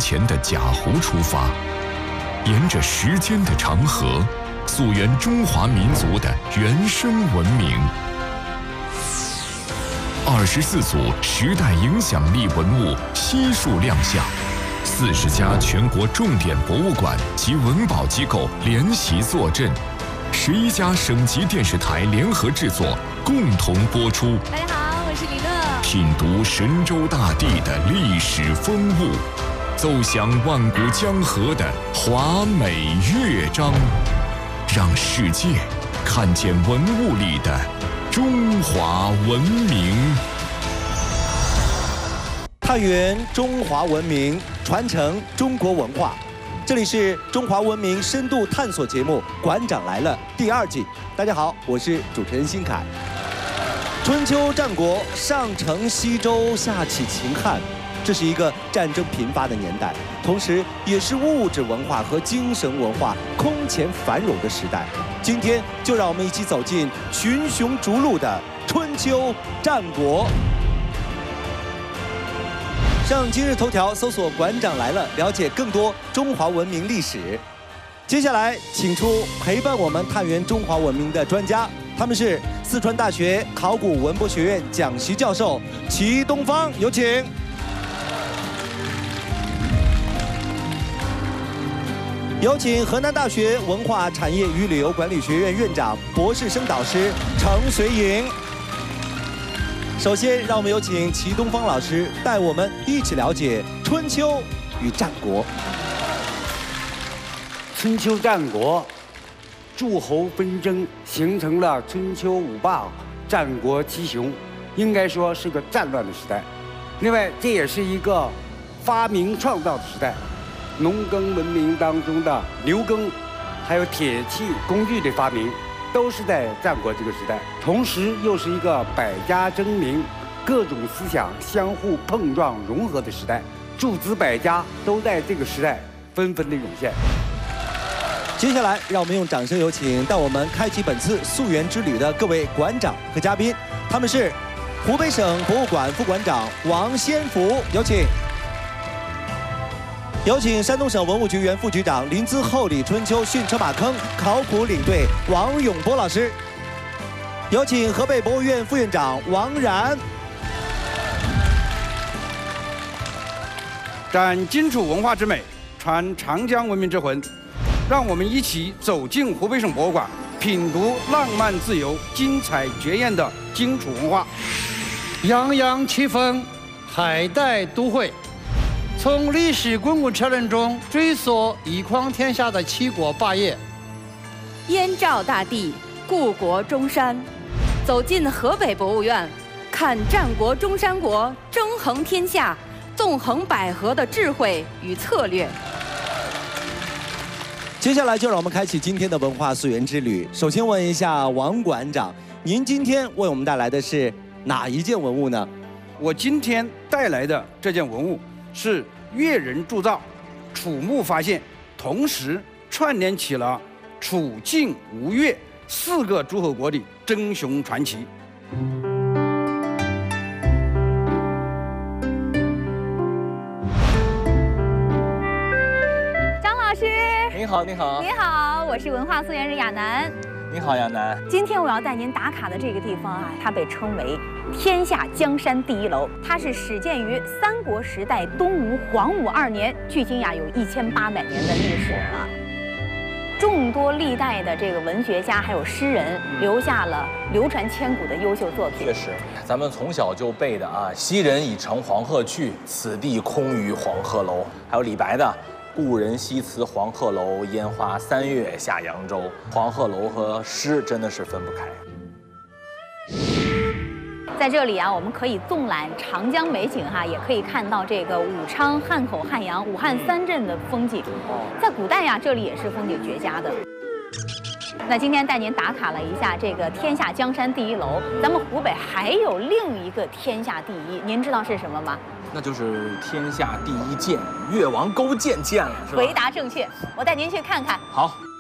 前的贾湖出发，沿着时间的长河，溯源中华民族的原生文明。24组时代影响力文物悉数亮相，40家全国重点博物馆及文保机构联席坐镇，11家省级电视台联合制作，共同播出。 大家好，我是李乐。 品读神州大地的历史风物，奏响万古江河的华美乐章，让世界看见文物里的中华文明。 探源中华文明，传承中国文化。这里是中华文明深度探索节目《馆长来了》第2季。大家好，我是主持人辛凯。春秋战国，上承西周，下启秦汉，这是一个战争频发的年代，同时也是物质文化和精神文化空前繁荣的时代。今天就让我们一起走进群雄逐鹿的春秋战国。上今日头条搜索“馆长来了”，了解更多中华文明历史。接下来，请出陪伴我们探源中华文明的专家，他们是四川大学考古文博学院讲席教授齐东方，有请。有请河南大学文化产业与旅游管理学院院长、博士生导师程随颖。首先，让我们有请齐东方老师带我们一起了解春秋与战国。 春秋战国，诸侯纷争形成了春秋五霸、战国七雄，应该说是个战乱的时代。另外，这也是一个发明创造的时代。农耕文明当中的牛耕，还有铁器工具的发明，都是在战国这个时代。同时，又是一个百家争鸣、各种思想相互碰撞融合的时代。诸子百家都在这个时代纷纷的涌现。 接下来，让我们用掌声有请带我们开启本次溯源之旅的各位馆长和嘉宾，他们是湖北省博物馆副馆长王先福，有请。有请山东省文物局原副局长、临淄后里春秋驯车马坑考古领队王永波老师。有请河北博物院副院长王然。 展荆楚文化之美，传长江文明之魂，让我们一起走进湖北省博物馆，品读浪漫自由、精彩绝艳的荆楚文化。 泱泱七峰，海带都会。从历史滚滚车轮中追溯一匡天下的七国霸业， 燕赵大地，故国中山。走进河北博物院，看战国中山国争衡天下、纵横捭阖的智慧与策略。 接下来就让我们开启今天的文化溯源之旅。首先问一下王馆长，您今天为我们带来的是哪一件文物呢？ 我今天带来的这件文物是越人铸造、楚墓发现，同时串联起了楚、晋、吴、越4个诸侯国的争雄传奇。 张老师， 您好，您好， 您好，我是文化溯源人亚楠。 您好，亚楠。 今天我要带您打卡的这个地方啊，它被称为天下江山第一楼，它是始建于三国时代东吴黄武2年，距今呀有1800年的历史了。众多历代的这个文学家还有诗人留下了流传千古的优秀作品。 确实，咱们从小就背的啊，昔人已乘黄鹤去，此地空余黄鹤楼。还有李白的故人西辞黄鹤楼，烟花3月下扬州。黄鹤楼和诗真的是分不开。 在这里啊，我们可以纵览长江美景哈，也可以看到这个武昌、汉口、汉阳、武汉3镇的风景。在古代呀，这里也是风景绝佳的。那今天带您打卡了一下这个天下江山第一楼，咱们湖北还有另一个天下第一，您知道是什么吗？ 那就是天下第一剑——越王勾践剑了，是吧？ 回答正确，我带您去看看。 好。